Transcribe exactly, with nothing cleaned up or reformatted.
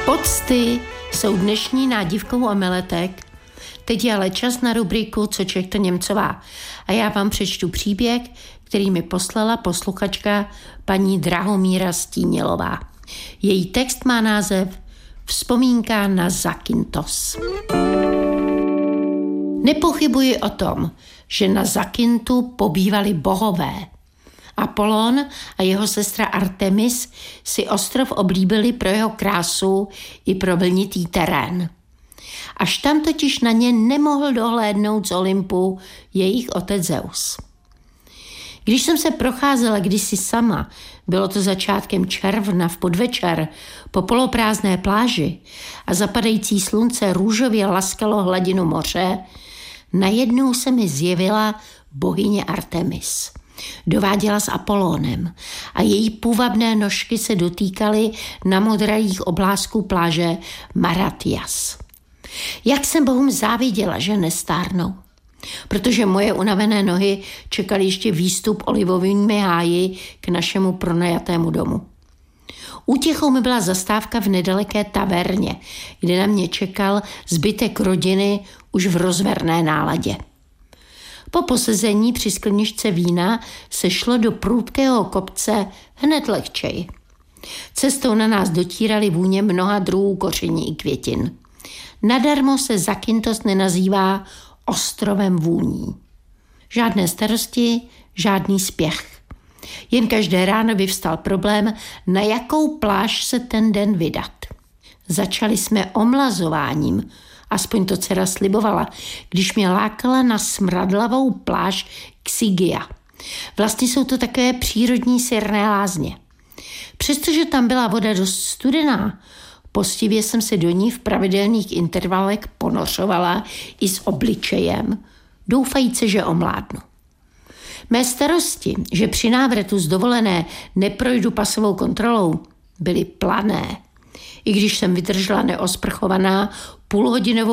Pocty jsou dnešní nádivkou omeletek. Teď je ale čas na rubriku Co Čechta Němcová. A já vám přečtu příběh, který mi poslala posluchačka paní Drahomíra Stínilová. Její text má název Vzpomínka na Zakynthos. Nepochybuji o tom, že na Zakyntu pobývali bohové. Apollon a jeho sestra Artemis si ostrov oblíbili pro jeho krásu i pro vlnitý terén. Až tam totiž na ně nemohl dohlédnout z Olympu jejich otec Zeus. Když jsem se procházela kdysi sama, bylo to začátkem června v podvečer, po poloprázdné pláži a zapadající slunce růžově laskalo hladinu moře, najednou se mi zjevila bohyně Artemis. Dováděla s Apollonem a její půvabné nožky se dotýkaly na modrajích oblázků pláže Maratias. Jak jsem bohům záviděla, že nestárnou, protože moje unavené nohy čekaly ještě výstup olivovými háji k našemu pronajatému domu. Útěchou mi byla zastávka v nedaleké taverně, kde na mě čekal zbytek rodiny už v rozverné náladě. Po posezení při skleničce vína se šlo do prudkého kopce hned lehčej. Cestou na nás dotíraly vůně mnoha druhů koření i květin. Nadarmo se Zakynthos nenazývá ostrovem vůní. Žádné starosti, žádný spěch. Jen každé ráno vyvstal problém, na jakou pláž se ten den vydat. Začali jsme omlazováním, aspoň to dcera slibovala, když mě lákala na smradlavou pláž Xigia. Vlastně jsou to takové přírodní sirné lázně. Přestože tam byla voda dost studená, postivě jsem se do ní v pravidelných intervalech ponořovala i s obličejem, doufajíce, že omládnu. Mé starosti, že při návratu z dovolené neprojdu pasovou kontrolou, byly plané. I když jsem vydržela neosprchovaná půlhodinovou